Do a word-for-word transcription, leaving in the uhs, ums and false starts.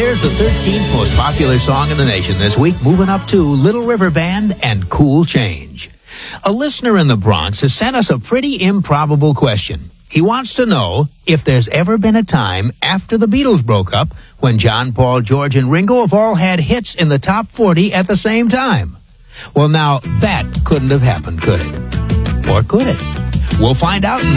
There's the thirteenth most popular song in the nation this week, moving up to Little River Band and Cool Change. A listener in the Bronx has sent us a pretty improbable question. He wants to know if there's ever been a time after the Beatles broke up when John, Paul, George, and Ringo have all had hits in the top forty at the same time. Well, now, that couldn't have happened, could it? Or could it? We'll find out.